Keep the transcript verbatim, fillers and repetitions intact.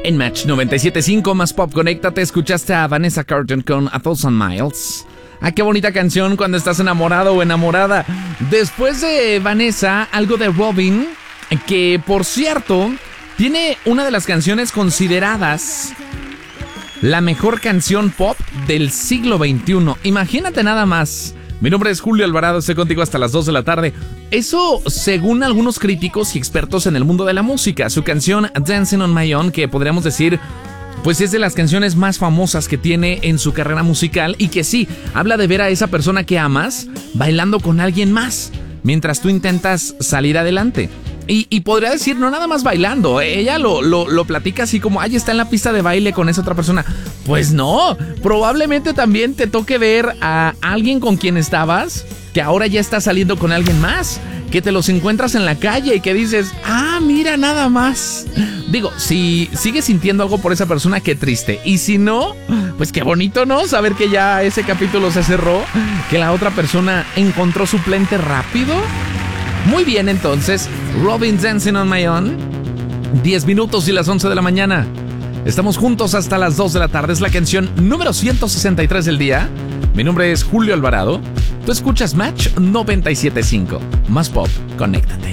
En Match noventa y siete punto cinco más Pop, conéctate, escuchaste a Vanessa Carlton con A Thousand Miles. Ah, qué bonita canción cuando estás enamorado o enamorada. Después de Vanessa, algo de Robyn, que por cierto, tiene una de las canciones consideradas la mejor canción pop del siglo veintiuno. Imagínate nada más. Mi nombre es Julio Alvarado, estoy contigo hasta las dos de la tarde. Eso según algunos críticos y expertos en el mundo de la música. Su canción Dancing on My Own, que podríamos decir, pues es de las canciones más famosas que tiene en su carrera musical, y que sí, habla de ver a esa persona que amas bailando con alguien más, mientras tú intentas salir adelante. Y, y podría decir, no nada más bailando, ella lo, lo, lo platica así como, ay, está en la pista de baile con esa otra persona. Pues no, probablemente también te toque ver a alguien con quien estabas, que ahora ya está saliendo con alguien más, que te los encuentras en la calle y que dices, ah, mira nada más. Digo, si sigues sintiendo algo por esa persona, qué triste. Y si no, pues qué bonito, ¿no? Saber que ya ese capítulo se cerró, que la otra persona encontró suplente rápido. Muy bien, entonces, Robyn, Dancing on My Own. diez minutos y las once de la mañana. Estamos juntos hasta las dos de la tarde. Es la canción número ciento sesenta y tres del día. Mi nombre es Julio Alvarado. Tú escuchas Match noventa y siete punto cinco. Más Pop, conéctate.